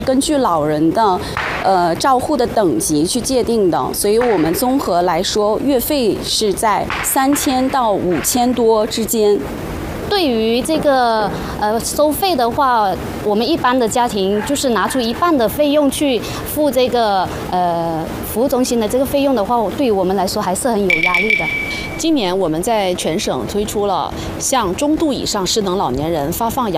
根据老人的照护的等级去界定的，所以我们综合来说，月费是在3000到5000多之间。 对于这个收费的话，我们一般的家庭就是拿出一半的费用去付这个服务中心的这个费用的话，对于我们来说还是很有压力的。 今年我们在全省推出了向中度以上失能老年人发放